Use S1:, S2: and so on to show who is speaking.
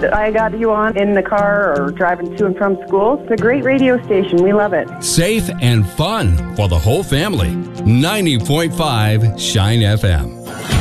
S1: I got you on in the car or driving to and from school. It's a great radio station. We love it.
S2: Safe and fun for the whole family. 90.5 Shine FM.